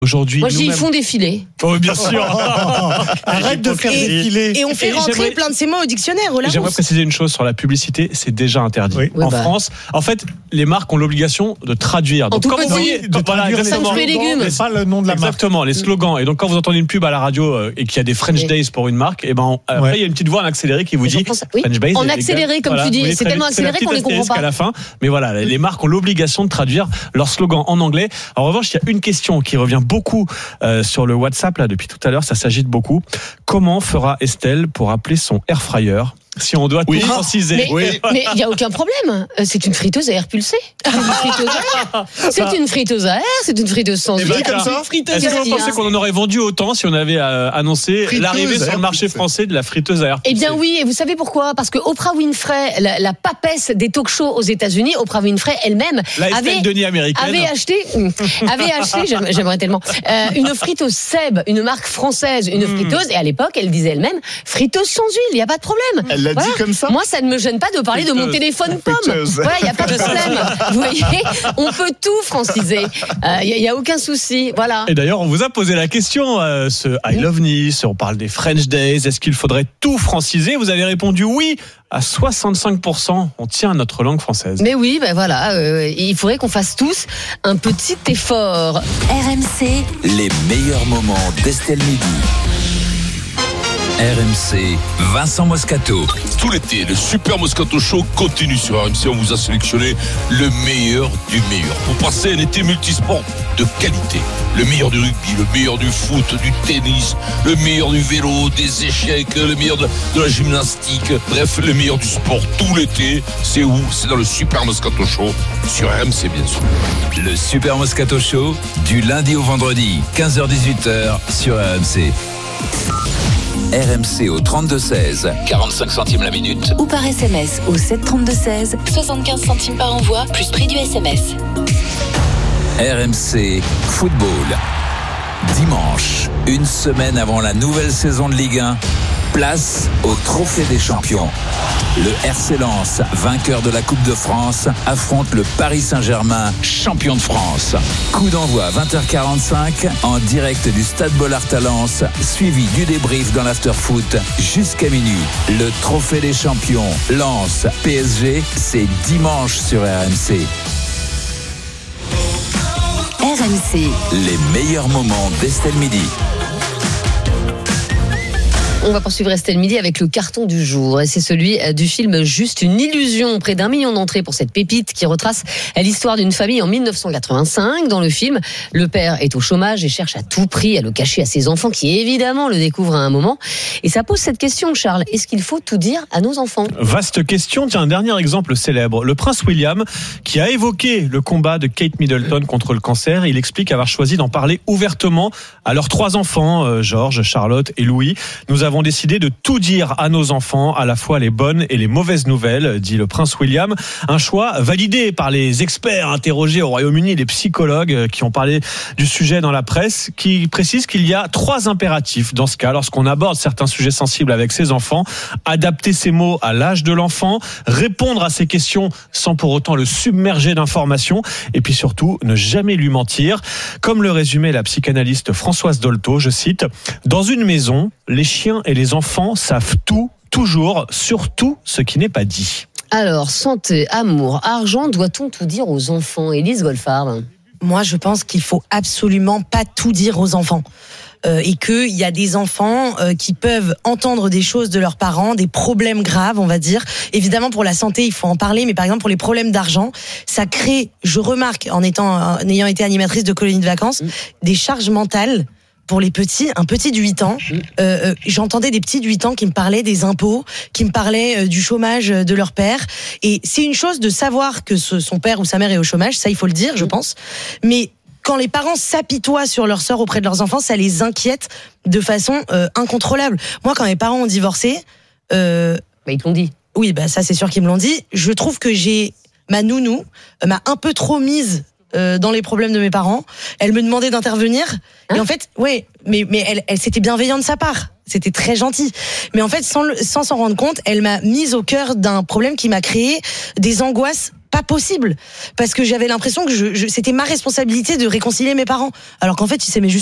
Aujourd'hui, moi, ils font défiler. Oh, bien sûr. Arrête de faire défiler. Et on fait rentrer plein de ces mots au dictionnaire. J'aimerais préciser une chose sur la publicité, c'est déjà interdit. Oui. En France, en fait, les marques ont l'obligation de traduire. Donc, quand vous voyez, ça me fait légumes. Mais pas le nom de la marque. Exactement, les slogans. Et donc, quand vous entendez une pub à la radio et qu'il y a des French Days pour une marque, et ben après, il y a une petite voix en accéléré qui vous dit French Days. En accéléré, comme tu dis. C'est tellement accéléré qu'on les comprend pas. À la fin. Mais voilà, les marques ont l'obligation de traduire leur slogan en anglais. En revanche, il y a une question qui revient beaucoup sur le WhatsApp là depuis tout à l'heure, ça s'agite beaucoup. Comment fera Estelle pour appeler son air fryer si on doit tout franciser? Mais il n'y a aucun problème. C'est une friteuse à air pulsé. C'est une friteuse à air, c'est une friteuse sans huile. Est-ce que vous pensez qu'on en aurait vendu autant si on avait annoncé l'arrivée sur le marché français de la friteuse à air pulsé? Eh bien oui, et vous savez pourquoi? Parce que Oprah Winfrey, la papesse des talk-shows aux États-Unis, Oprah Winfrey elle-même avait acheté, j'aimerais tellement, une friteuse Seb, une marque française, une friteuse, et à l'époque, elle disait elle-même, friteuse sans huile, il n'y a pas de problème. Elle l'a dit comme ça. Moi, ça ne me gêne pas de parler de mon téléphone pomme. Voilà, il n'y a pas de problème. Vous voyez, on peut tout franciser. Il n'y a aucun souci. Voilà. Et d'ailleurs, on vous a posé la question, ce I Love Nice, on parle des French Days, est-ce qu'il faudrait tout franciser? Vous avez répondu oui à 65%. On tient à notre langue française. Mais oui, ben voilà, il faudrait qu'on fasse tous un petit effort. RMC, les meilleurs moments d'Estelle Midi. RMC, Vincent Moscato. Tout l'été, le Super Moscato Show continue sur RMC. On vous a sélectionné le meilleur du meilleur pour passer un été multisport de qualité. Le meilleur du rugby, le meilleur du foot, du tennis, le meilleur du vélo, des échecs, le meilleur de la gymnastique. Bref, le meilleur du sport tout l'été. C'est où? C'est dans le Super Moscato Show sur RMC, bien sûr. Le Super Moscato Show, du lundi au vendredi, 15h-18h sur RMC. RMC au 32-16, 45 centimes la minute. Ou par SMS au 732-16, 75 centimes par envoi, plus prix du SMS. RMC Football. Dimanche, une semaine avant la nouvelle saison de Ligue 1, place au Trophée des Champions. Le RC Lens, vainqueur de la Coupe de France, affronte le Paris Saint-Germain, champion de France. Coup d'envoi 20h45 en direct du Stade Bollaert à Lens, suivi du débrief dans l'after-foot jusqu'à minuit. Le Trophée des Champions, Lens, PSG, c'est dimanche sur RMC. RMC, les meilleurs moments d'Estelle Midi. On va poursuivre Estelle Midi avec le carton du jour. Et c'est celui du film Juste une illusion. Près d'1 million d'entrées pour cette pépite qui retrace l'histoire d'une famille en 1985. Dans le film, le père est au chômage et cherche à tout prix à le cacher à ses enfants qui évidemment le découvrent à un moment. Et ça pose cette question, Charles. Est-ce qu'il faut tout dire à nos enfants? Vaste question. Tiens, un dernier exemple célèbre. Le prince William, qui a évoqué le combat de Kate Middleton contre le cancer. Il explique avoir choisi d'en parler ouvertement à leurs 3 enfants, George, Charlotte et Louis. Nous avons décidé de tout dire à nos enfants, à la fois les bonnes et les mauvaises nouvelles, dit le prince William. Un choix validé par les experts interrogés au Royaume-Uni, les psychologues qui ont parlé du sujet dans la presse, qui précisent qu'il y a 3 impératifs dans ce cas, lorsqu'on aborde certains sujets sensibles avec ses enfants. Adapter ses mots à l'âge de l'enfant, répondre à ses questions sans pour autant le submerger d'informations, et puis surtout, ne jamais lui mentir. Comme le résumait la psychanalyste Françoise Dolto, je cite, « Dans une maison, les chiens et les enfants savent tout, toujours, surtout ce qui n'est pas dit. » Alors, santé, amour, argent, doit-on tout dire aux enfants? Élise Goldfarb. Moi, je pense qu'il faut absolument pas tout dire aux enfants. Et qu'il y a des enfants qui peuvent entendre des choses de leurs parents, des problèmes graves, on va dire. Évidemment, pour la santé, il faut en parler, mais par exemple, pour les problèmes d'argent, ça crée, je remarque, en ayant été animatrice de colonies de vacances, des charges mentales. Pour les petits, un petit de 8 ans, j'entendais des petits de 8 ans qui me parlaient des impôts, qui me parlaient du chômage de leur père. Et c'est une chose de savoir que son père ou sa mère est au chômage, ça il faut le dire, je pense. Mais quand les parents s'apitoient sur leur sort auprès de leurs enfants, ça les inquiète de façon incontrôlable. Moi, quand mes parents ont divorcé... Ils te l'ont dit. Oui, ça c'est sûr qu'ils me l'ont dit. Je trouve que ma nounou m'a un peu trop mise dans les problèmes de mes parents. Elle me demandait d'intervenir. Et en fait, ouais, mais elle c'était bienveillant de sa part. C'était très gentil. Mais en fait, sans s'en rendre compte, elle m'a mise au cœur d'un problème qui m'a créé des angoisses pas possible, parce que j'avais l'impression que c'était ma responsabilité de réconcilier mes parents, alors qu'en fait, il s'aimait juste